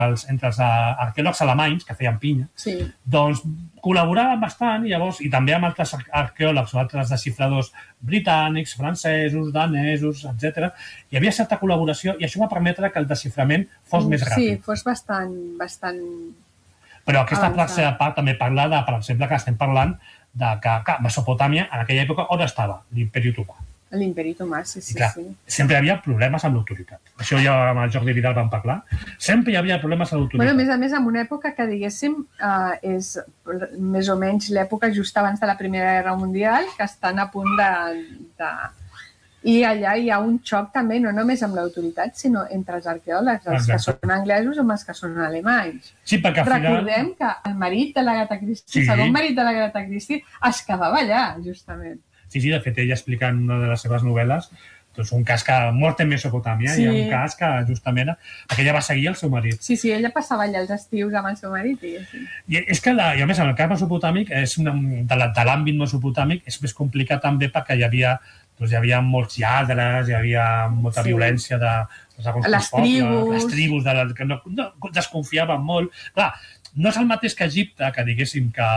entre els arqueòlegs alemanys, que feien pinya, doncs col·laboraven bastant, i també amb altres arqueòlegs o altres desxifradors britànics, francesos, danesos, etc. Hi havia certa col·laboració i això va permetre que el desxiframent fos més ràpid. Sí, fos bastant... Però aquesta tercera part també parla de, per exemple, que estem parlant de que Mesopotàmia, en aquella època, on estava? L'Imperi Otomà. L'Imperi Otomà, sí. Sempre hi havia problemes amb l'autoritat. Això ja amb el Jordi Vidal vam parlar. Sempre hi havia problemes amb l'autoritat. A més, en una època que, diguéssim, és més o menys l'època just abans de la Primera Guerra Mundial, que estan a punt de... I allà hi ha un xoc també, no només amb l'autoritat, sinó entre els arqueòlegs, els que són anglesos amb els que són alemanys. Sí, perquè al final... Recordem que el marit de l'Agatha Christie, el segon marit de l'Agatha Christie, es quedava allà, justament. Sí, de fet, ella explica en una de les seves novel·les doncs un cas que mort en Mesopotàmia i un cas que justament perquè ella va seguir el seu marit. Sí, ella passava allà els estius amb el seu marit. I és que, a més, en el cas mesopotàmic, de l'àmbit mesopotàmic, és més complicat també perquè hi havia molts lladres, hi havia molta violència de les tribus. Les tribus que desconfiaven molt. Clar, no és el mateix que Egipte, que diguéssim que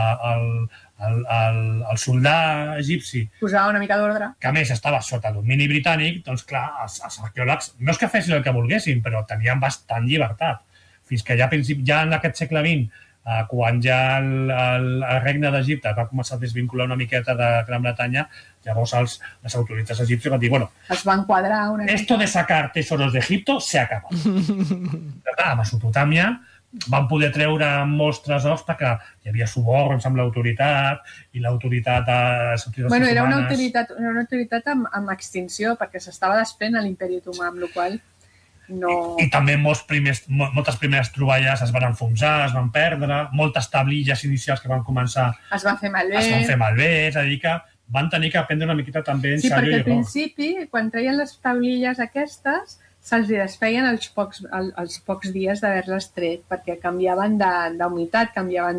el soldat egipci posava una mica d'ordre, que a més estava sota domini britànic, doncs clar, els arqueòlegs no és que fessin el que volguessin, però tenien bastant llibertat. Fins que ja en aquest segle XX, quan ja el regne d'Egipte va començar a desvincular una miqueta de Gran Bretanya, llavors les autoritats egípcies van dir, bueno, es van quadrar una mica. Esto de sacar tesoros d'Egipto se acaba. Però clar, a Mesopotàmia van poder treure molts tresors perquè hi havia suborns amb l'autoritat i l'autoritat... Era una autoritat amb extinció perquè s'estava desfent a l'Imperi Otomà, amb la qual no... I també moltes primeres troballes es van enfonsar, es van perdre, moltes tablilles inicials que van començar... Es van fer malbé, és a dir que van tenir que aprendre una miqueta també ensaio i error. Sí, perquè al principi, quan treien les tablilles aquestes, se'ls desfeien els pocs dies d'haver-les tret, perquè canviaven d'humitat, canviaven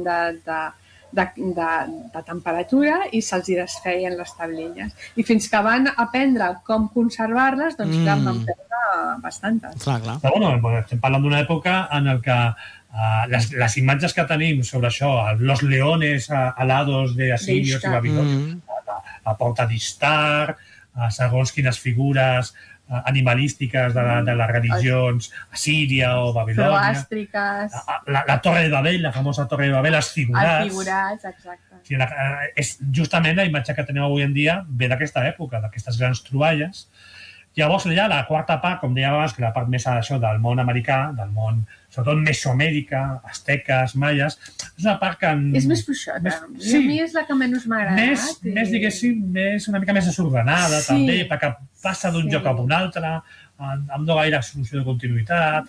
de temperatura i se'ls desfeien les tablilles. I fins que van aprendre com conservar-les, doncs clar, van perdre bastantes. Clar. Però estem parlant d'una època en què les imatges que tenim sobre això, los leones alados de Asirios i Babilonia, la porta d'Istar, segons quines figures animalístiques de les religions Assíria o Babilònia. Zoroàstriques. La Torre de Babel, la famosa Torre de Babel, els figurats. Els figurats, exacte. És justament la imatge que tenim avui en dia ve d'aquesta època, d'aquestes grans troballes. Llavors, ja la quarta part, com dèiem abans, que la part més això del món americà, del món, sobretot Mesoamèrica, asteques, maies, és una part que... És més fluixota. Sí. A mi és la que menys m'ha agradat. Més, diguéssim, una mica més desordenada, també, perquè passa d'un lloc a un altre, amb no gaire solució de continuïtat.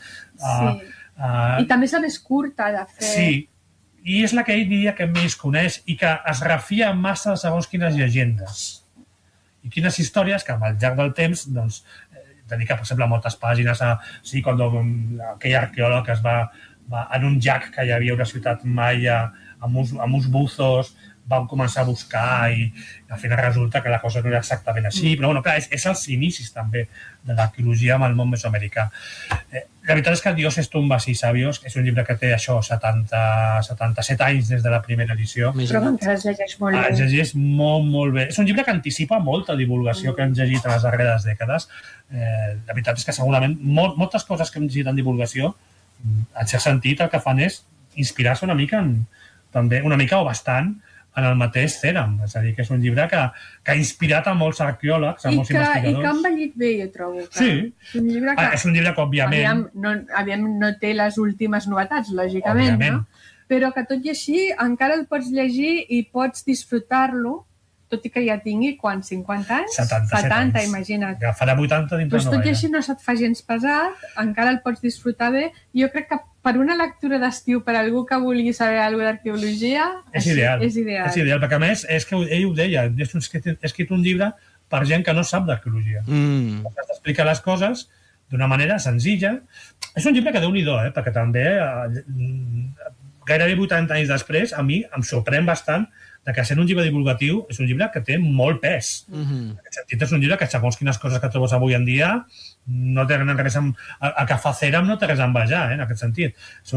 I també és la més curta de fer. Sí, i és la que ell diria que més coneix i que es refia massa de segons quines llegendes. I quines històries que, al llarg del temps, doncs, dedica, per exemple, moltes pàgines a... Sí, quan aquell arqueòleg es va en un llac que hi havia una ciutat maia amb uns buzos, van començar a buscar i al final resulta que la cosa no era exactament així. Però, clar, és els inicis també de l'arqueologia amb el món mesoamericà. La veritat és que Dios es tumbas y sabios és un llibre que té això, 77 anys des de la primera edició. Però encara es llegeix molt bé. Es llegeix molt bé. És un llibre que anticipa molta divulgació que hem llegit en les darreres dècades. La veritat és que segurament moltes coses que hem llegit en divulgació, en cert sentit, el que fan és inspirar-se una mica o bastant en el mateix Theram. És a dir, que és un llibre que ha inspirat a molts arqueòlegs, a molts investigadors. I que ha envellit bé, jo trobo. Sí. És un llibre que, òbviament... No té les últimes novetats, lògicament, no? Però que tot i així encara el pots llegir i pots disfrutar-lo, tot i que ja tingui, 50 anys? 70, imagina't. Ja farà 80 dintre tot i així no se't fa gens pesat, encara el pots disfrutar bé. Jo crec que per una lectura d'estiu, per algú que vulgui saber alguna d'arqueologia, és ideal. És ideal, perquè a més, és que ell ho deia, he escrit un llibre per gent que no sap d'arqueologia. Has d'explicar les coses d'una manera senzilla. És un llibre que Déu-n'hi-do, perquè també gairebé 80 anys després, a mi em sorprèn bastant que sent un llibre divulgatiu és un llibre que té molt pes. En aquest sentit, és un llibre que segons quines coses que trobes avui en dia no tenen res a que fa Ceram no té res a envejar, en aquest sentit.